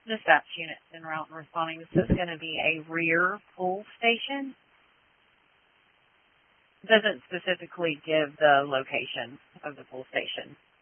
Dispatch units en route and responding. This is going to be a rear pull station. It doesn't specifically give the location of the pull station.